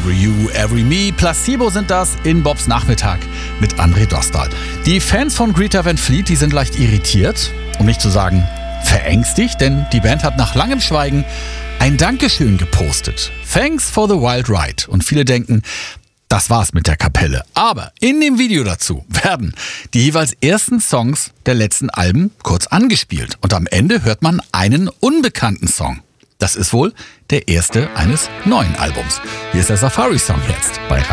Every You, Every Me. Placebo sind das in Bobs Nachmittag mit André Dostal. Die Fans von Greta Van Fleet, die sind leicht irritiert, um nicht zu sagen verängstigt, denn die Band hat nach langem Schweigen ein Dankeschön gepostet. Thanks for the wild ride. Und viele denken, das war's mit der Kapelle. Aber in dem Video dazu werden die jeweils ersten Songs der letzten Alben kurz angespielt. Und am Ende hört man einen unbekannten Song. Das ist wohl der erste eines neuen Albums. Hier ist der Safari-Song jetzt bei